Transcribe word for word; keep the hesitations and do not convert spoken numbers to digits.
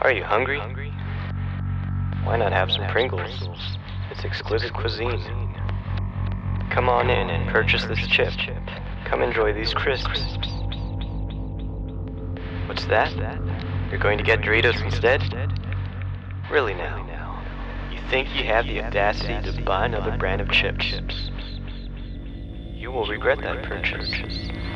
Are you hungry? Why not have some Pringles? It's exquisite cuisine. Come on in and purchase this chip. Come enjoy these crisps. What's that? You're going to get Doritos instead? Really now? You think you have the audacity to buy another brand of chips? You will regret that purchase.